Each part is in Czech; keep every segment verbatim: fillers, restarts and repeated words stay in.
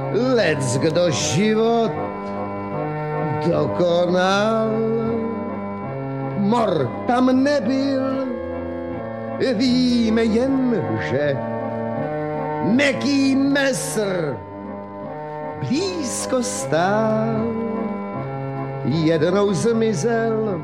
lec kdo život dokonal, mor tam nebyl, víme jen, že neký mesr blízko stál, jednou zmizel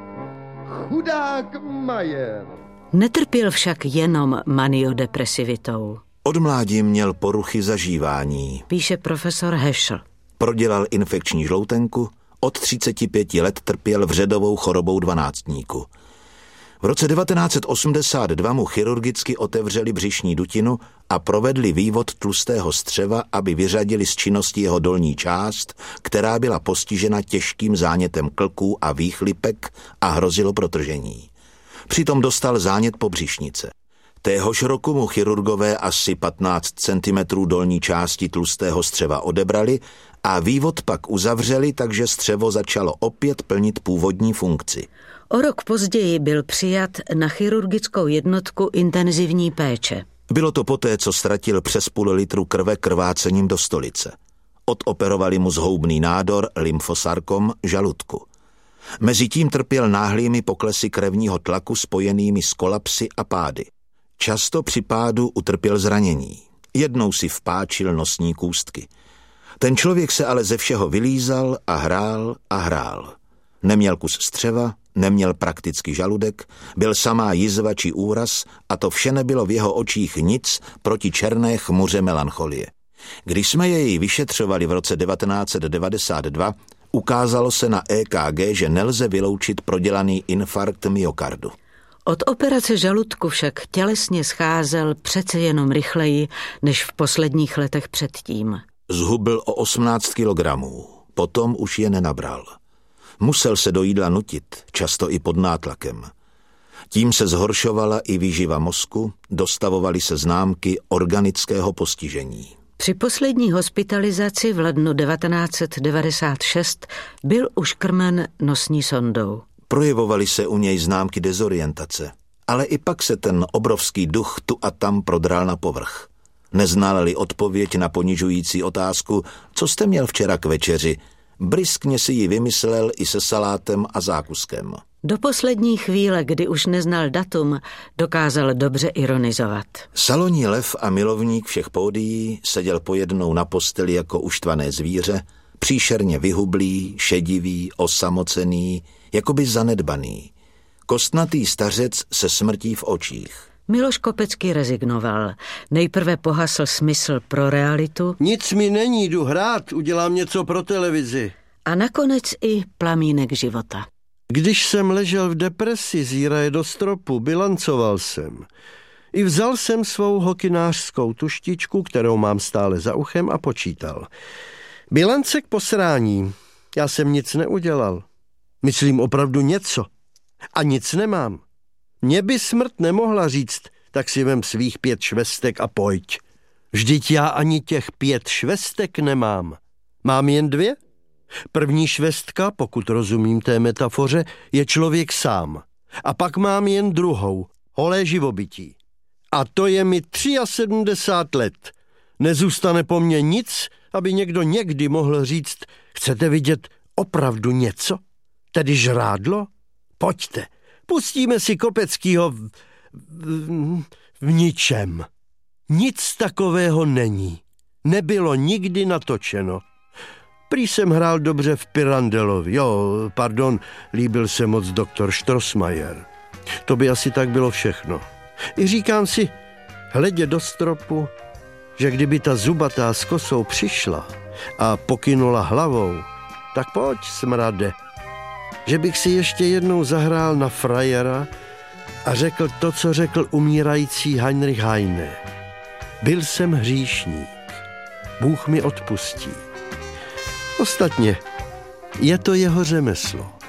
chudák Majer. Netrpěl však jenom maniodepresivitou. Od mládí měl poruchy zažívání, píše profesor Heschel. Prodělal infekční žloutenku, od třiceti pěti let trpěl vředovou chorobou dvanáctníku. V roce devatenáct set osmdesát dva mu chirurgicky otevřeli břišní dutinu a provedli vývod tlustého střeva, aby vyřadili z činnosti jeho dolní část, která byla postižena těžkým zánětem klků a výchlipek a hrozilo protržení. Přitom dostal zánět pobřišnice. Téhož roku mu chirurgové asi patnáct centimetrů dolní části tlustého střeva odebrali a vývod pak uzavřeli, takže střevo začalo opět plnit původní funkci. O rok později byl přijat na chirurgickou jednotku intenzivní péče. Bylo to poté, co ztratil přes půl litru krve krvácením do stolice. Odoperovali mu zhoubný nádor, lymfosarkom, žaludku. Mezitím trpěl náhlými poklesy krevního tlaku spojenými s kolapsy a pády. Často při pádu utrpěl zranění. Jednou si vpáčil nosní kůstky. Ten člověk se ale ze všeho vylízal a hrál a hrál. Neměl kus střeva, neměl prakticky žaludek, byl samá jizva či úraz a to vše nebylo v jeho očích nic proti černé chmuře melancholie. Když jsme jej vyšetřovali v roce devatenáct set devadesát dva, ukázalo se na E K G, že nelze vyloučit prodělaný infarkt myokardu. Od operace žaludku však tělesně scházel přece jenom rychleji než v posledních letech předtím. Zhubl o osmnáct kilogramů, potom už je nenabral. Musel se do jídla nutit, často i pod nátlakem. Tím se zhoršovala i výživa mozku, dostavovaly se známky organického postižení. Při poslední hospitalizaci v lednu devatenáct set devadesát šest byl už krmen nosní sondou. Projevovaly se u něj známky dezorientace, ale i pak se ten obrovský duch tu a tam prodral na povrch. Neznal-li odpověď na ponižující otázku, co jste měl včera k večeři, bryskně si ji vymyslel i se salátem a zákuskem. Do poslední chvíle, kdy už neznal datum, dokázal dobře ironizovat. Salonní lev a milovník všech pódií seděl pojednou na posteli jako uštvané zvíře, příšerně vyhublý, šedivý, osamocený, jakoby zanedbaný. Kostnatý stařec se smrtí v očích. Miloš Kopecký rezignoval. Nejprve pohasl smysl pro realitu. Nic mi není, jdu hrát, udělám něco pro televizi. A nakonec i plamínek života. Když jsem ležel v depresi, zíraje do stropu, bilancoval jsem. I vzal jsem svou hokynářskou tuštičku, kterou mám stále za uchem, a počítal. Bilance k posrání. Já jsem nic neudělal. Myslím opravdu něco. A nic nemám. Mně by smrt nemohla říct, tak si vem svých pět švestek a pojď. Vždyť já ani těch pět švestek nemám. Mám jen dvě? První švestka, pokud rozumím té metafoře, je člověk sám. A pak mám jen druhou, holé živobytí. A to je mi sedmdesát tři let. Nezůstane po mně nic, aby někdo někdy mohl říct, chcete vidět opravdu něco? Tedy žrádlo? Pojďte, pustíme si Kopeckýho v, v, v ničem. Nic takového není. Nebylo nikdy natočeno. Prý jsem hrál dobře v Pirandelovi. Jo, pardon, líbil se moc doktor Strossmayer. To by asi tak bylo všechno. I říkám si, hledě do stropu, že kdyby ta zubatá s kosou přišla a pokynula hlavou, tak pojď, smrade, že bych si ještě jednou zahrál na frajera a řekl to, co řekl umírající Heinrich Heine. Byl jsem hříšník. Bůh mi odpustí. Ostatně, je to jeho řemeslo.